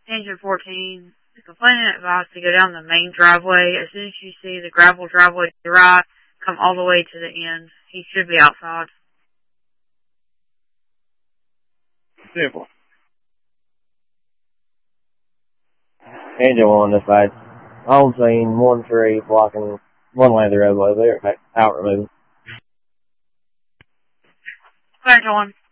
Engine 14. The complainant advised to go down the main driveway. As soon as you see the gravel driveway to the right, come all the way to the end. He should be outside. Simple. Engine 1 this side. On scene, 1-3, blocking one lane of the roadway. They're out removed. Engine 1.